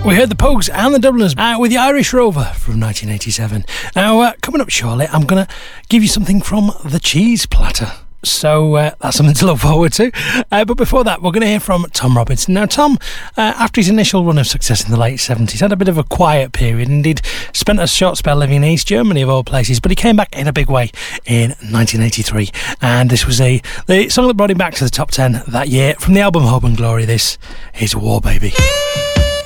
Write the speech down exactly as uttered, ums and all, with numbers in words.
We heard the Pogues and the Dubliners uh, with the Irish Rover from nineteen eighty-seven. Now, uh, coming up shortly, I'm going to give you something from the Cheese Platter. So uh, that's something to look forward to. Uh, but before that, we're going to hear from Tom Robinson. Now, Tom, uh, after his initial run of success in the late seventies, had a bit of a quiet period. Indeed, spent a short spell living in East Germany, of all places. But he came back in a big way in nineteen eighty-three. And this was a the song that brought him back to the top ten that year. From the album Hope and Glory, this is War Baby.